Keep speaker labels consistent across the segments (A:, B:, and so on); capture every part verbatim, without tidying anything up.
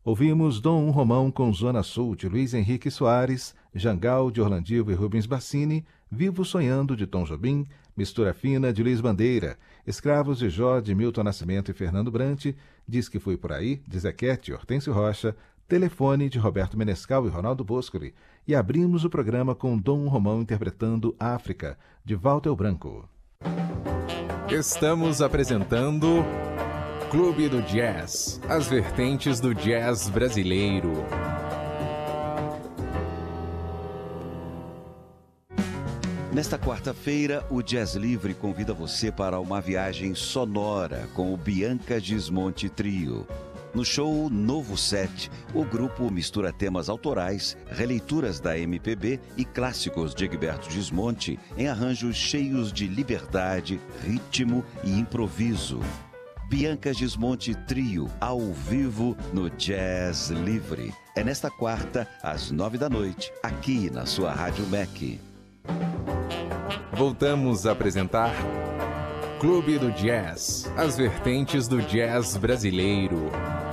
A: Ouvimos Dom Romão com Zona Sul, de Luiz Henrique Soares, Jangal, de Orlandillo e Rubens Bassini, Vivo Sonhando, de Tom Jobim, Mistura Fina, de Luiz Bandeira, Escravos de Jó, de Milton Nascimento e Fernando Brant, Diz que Fui Por Aí, de Zequete e Hortêncio Rocha, Telefone, de Roberto Menescal e Ronaldo Boscoli, e abrimos o programa com Dom Romão interpretando África, de Walter Branco.
B: Estamos apresentando Clube do Jazz, as vertentes do jazz brasileiro.
C: Nesta quarta-feira, o Jazz Livre convida você para uma viagem sonora com o Bianca Gismonti Trio. No show Novo Set, o grupo mistura temas autorais, releituras da M P B e clássicos de Egberto Gismonti em arranjos cheios de liberdade, ritmo e improviso. Bianca Gismonti Trio, ao vivo no Jazz Livre. É nesta quarta, às nove da noite, aqui na sua Rádio M E C.
B: Voltamos a apresentar Clube do Jazz, as vertentes do jazz brasileiro.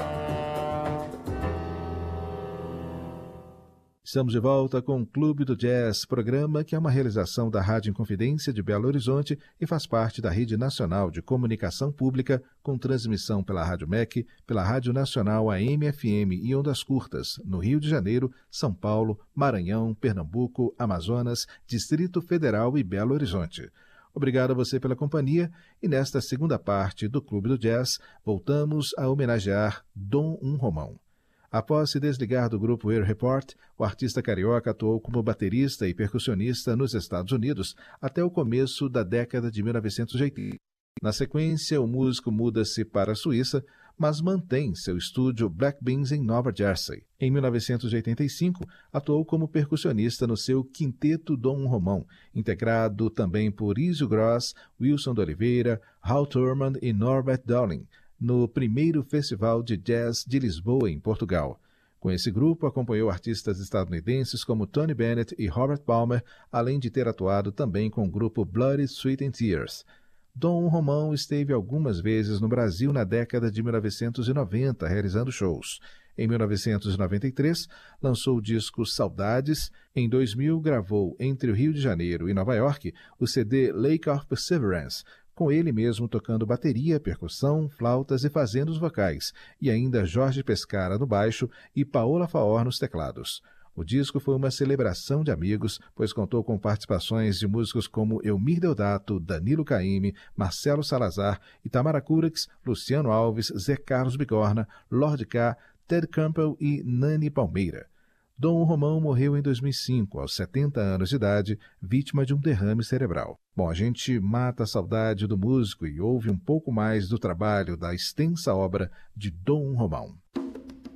A: Estamos de volta com o Clube do Jazz, programa que é uma realização da Rádio Inconfidência de Belo Horizonte e faz parte da Rede Nacional de Comunicação Pública, com transmissão pela Rádio M E C, pela Rádio Nacional A M F M e Ondas Curtas, no Rio de Janeiro, São Paulo, Maranhão, Pernambuco, Amazonas, Distrito Federal e Belo Horizonte. Obrigado a você pela companhia e nesta segunda parte do Clube do Jazz, voltamos a homenagear Dom Romão. Após se desligar do grupo Air Report, o artista carioca atuou como baterista e percussionista nos Estados Unidos até o começo da década de mil novecentos e oitenta. Na sequência, o músico muda-se para a Suíça, mas mantém seu estúdio Black Beans em Nova Jersey. Em mil novecentos e oitenta e cinco, atuou como percussionista no seu Quinteto Dom Romão, integrado também por Izio Gross, Wilson de Oliveira, Hal Thurman e Norbert Dowling, no primeiro Festival de Jazz de Lisboa, em Portugal. Com esse grupo, acompanhou artistas estadunidenses como Tony Bennett e Robert Palmer, além de ter atuado também com o grupo Blood, Sweat and Tears. Dom Romão esteve algumas vezes no Brasil na década de mil novecentos e noventa, realizando shows. Em mil novecentos e noventa e três, lançou o disco Saudades. Em dois mil, gravou entre o Rio de Janeiro e Nova York o C D Lake of Perseverance, com ele mesmo tocando bateria, percussão, flautas e fazendo os vocais, e ainda Jorge Pescara no baixo e Paola Faor nos teclados. O disco foi uma celebração de amigos, pois contou com participações de músicos como Elmir Deodato, Danilo Caymmi, Marcelo Salazar, Itamar Curax, Luciano Alves, Zé Carlos Bigorna, Lord K, Ted Campbell e Nani Palmeira. Dom Romão morreu em dois mil e cinco, aos setenta anos de idade, vítima de um derrame cerebral. Bom, a gente mata a saudade do músico e ouve um pouco mais do trabalho da extensa obra de Dom Romão.